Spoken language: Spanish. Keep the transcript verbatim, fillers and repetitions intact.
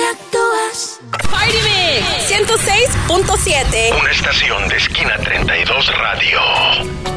actúas. Party Mix ciento seis punto siete. Una estación de Esquina treinta y dos Radio.